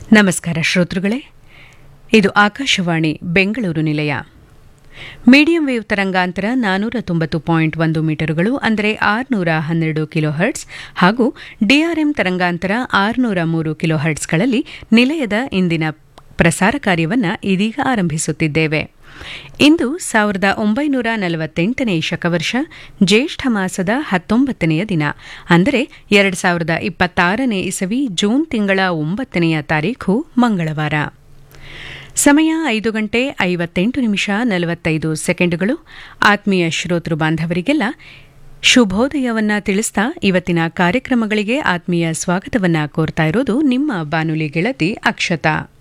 ನಮಸ್ಕಾರ ಶ್ರೋತೃಗಳೇ, ಇದು ಆಕಾಶವಾಣಿ ಬೆಂಗಳೂರು ನಿಲಯ. ಮೀಡಿಯಂ ವೇವ್ ತರಂಗಾಂತರ 490.1 ಮೀಟರುಗಳು ಅಂದರೆ 612 ಕಿಲೋಹರ್ಟ್ಸ್ ಹಾಗೂ ಡಿಆರ್ಎಂ ತರಂಗಾಂತರ 603 ಕಿಲೋಹರ್ಟ್ಸ್ಗಳಲ್ಲಿ ನಿಲಯದ ಇಂದಿನ ಪ್ರಸಾರ ಕಾರ್ಯವನ್ನು ಇದೀಗ ಆರಂಭಿಸುತ್ತಿದ್ದೇವೆ. ಇಂದು 1948ನೇ ಶಕವರ್ಷ ಜ್ಯೇಷ್ಠ ಮಾಸದ 19ನೆಯ ದಿನ, ಅಂದರೆ 2026ನೇ ಇಸವಿ ಜೂನ್ ತಿಂಗಳ 9ನೆಯ ತಾರೀಖು ಮಂಗಳವಾರ. ಸಮಯ 5 ಗಂಟೆ 58 ನಿಮಿಷ 45 ಸೆಕೆಂಡುಗಳು. ಆತ್ಮೀಯ ಶ್ರೋತೃ ಬಾಂಧವರಿಗೆಲ್ಲ ಶುಭೋದಯವನ್ನ ತಿಳಿಸ್ತಾ ಇವತ್ತಿನ ಕಾರ್ಯಕ್ರಮಗಳಿಗೆ ಆತ್ಮೀಯ ಸ್ವಾಗತವನ್ನ ಕೋರ್ತಾ ಇರೋದು ನಿಮ್ಮ ಬಾನುಲಿ ಗೆಳತಿ ಅಕ್ಷತಾ.